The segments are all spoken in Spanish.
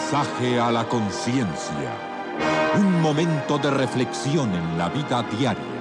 Mensaje a la conciencia. Un momento de reflexión en la vida diaria.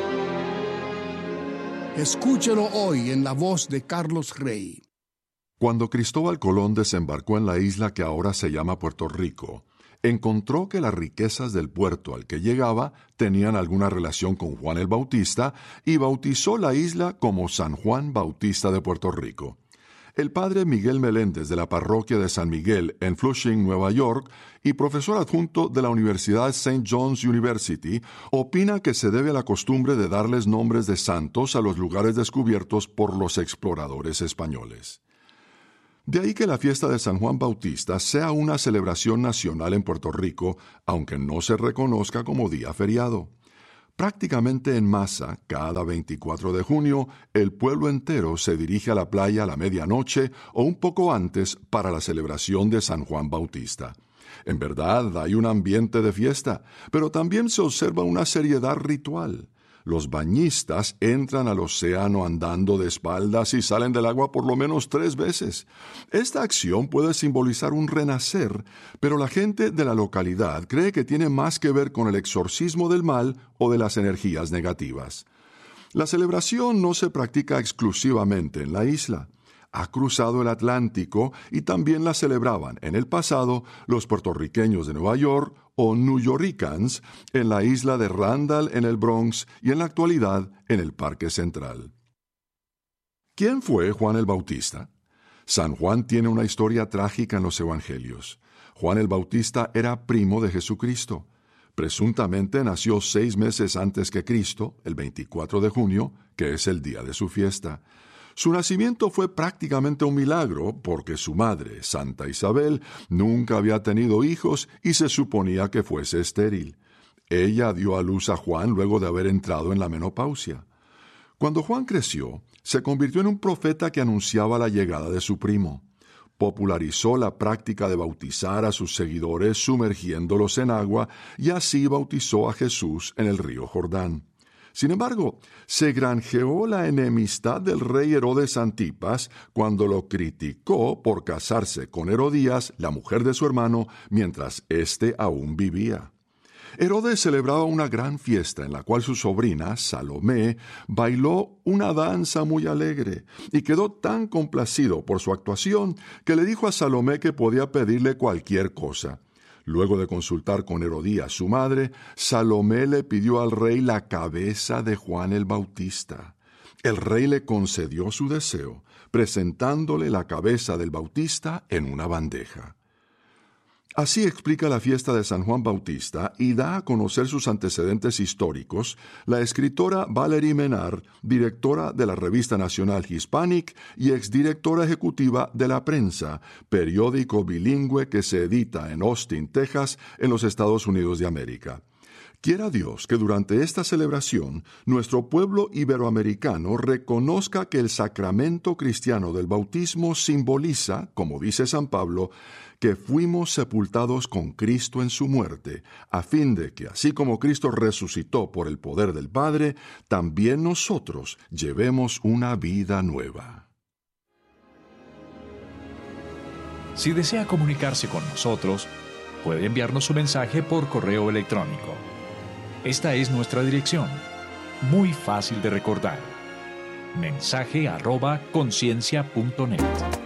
Escúchelo hoy en la voz de Carlos Rey. Cuando Cristóbal Colón desembarcó en la isla que ahora se llama Puerto Rico, encontró que las riquezas del puerto al que llegaba tenían alguna relación con Juan el Bautista y bautizó la isla como San Juan Bautista de Puerto Rico. El padre Miguel Meléndez de la parroquia de San Miguel en Flushing, Nueva York, y profesor adjunto de la Universidad St. John's University, opina que se debe a la costumbre de darles nombres de santos a los lugares descubiertos por los exploradores españoles. De ahí que la fiesta de San Juan Bautista sea una celebración nacional en Puerto Rico, aunque no se reconozca como día feriado. Prácticamente en masa, cada 24 de junio, el pueblo entero se dirige a la playa a la medianoche o un poco antes para la celebración de San Juan Bautista. En verdad, hay un ambiente de fiesta, pero también se observa una seriedad ritual. Los bañistas entran al océano andando de espaldas y salen del agua por lo menos 3 veces. Esta acción puede simbolizar un renacer, pero la gente de la localidad cree que tiene más que ver con el exorcismo del mal o de las energías negativas. La celebración no se practica exclusivamente en la isla. Ha cruzado el Atlántico y también la celebraban en el pasado los puertorriqueños de Nueva York o New Yorkers en la isla de Randall en el Bronx y en la actualidad en el Parque Central. ¿Quién fue Juan el Bautista? San Juan tiene una historia trágica en los Evangelios. Juan el Bautista era primo de Jesucristo. Presuntamente nació 6 meses antes que Cristo, el 24 de junio, que es el día de su fiesta. Su nacimiento fue prácticamente un milagro porque su madre, Santa Isabel, nunca había tenido hijos y se suponía que fuese estéril. Ella dio a luz a Juan luego de haber entrado en la menopausia. Cuando Juan creció, se convirtió en un profeta que anunciaba la llegada de su primo. Popularizó la práctica de bautizar a sus seguidores sumergiéndolos en agua y así bautizó a Jesús en el río Jordán. Sin embargo, se granjeó la enemistad del rey Herodes Antipas cuando lo criticó por casarse con Herodías, la mujer de su hermano, mientras éste aún vivía. Herodes celebraba una gran fiesta en la cual su sobrina, Salomé, bailó una danza muy alegre y quedó tan complacido por su actuación que le dijo a Salomé que podía pedirle cualquier cosa. Luego de consultar con Herodías, su madre, Salomé le pidió al rey la cabeza de Juan el Bautista. El rey le concedió su deseo, presentándole la cabeza del Bautista en una bandeja. Así explica la fiesta de San Juan Bautista y da a conocer sus antecedentes históricos la escritora Valerie Menard, directora de la revista nacional Hispanic y exdirectora ejecutiva de La Prensa, periódico bilingüe que se edita en Austin, Texas, en los Estados Unidos de América. Quiera Dios que durante esta celebración nuestro pueblo iberoamericano reconozca que el sacramento cristiano del bautismo simboliza, como dice San Pablo, que fuimos sepultados con Cristo en su muerte, a fin de que, así como Cristo resucitó por el poder del Padre, también nosotros llevemos una vida nueva. Si desea comunicarse con nosotros, puede enviarnos su mensaje por correo electrónico. Esta es nuestra dirección, muy fácil de recordar. mensaje@conciencia.net